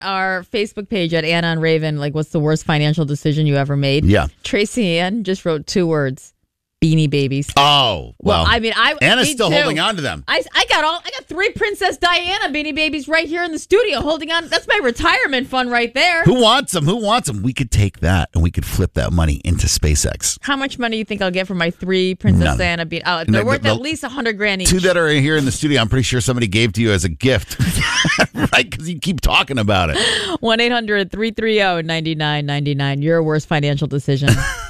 our Facebook page at Anna and Raven, like, what's the worst financial decision you ever made? Yeah. Tracy Ann just wrote 2 words. Beanie Babies. Oh, well. I mean, Anna's still holding on to them. I got 3 Princess Diana Beanie Babies right here in the studio holding on. That's my retirement fund right there. Who wants them? We could take that and we could flip that money into SpaceX. How much money do you think I'll get for my 3 Princess Diana Beanie? Oh, they're worth at least $100,000 each. 2 that are here in the studio, I'm pretty sure somebody gave to you as a gift. Right? Because you keep talking about it. 1-800-330-9999. Your worst financial decision.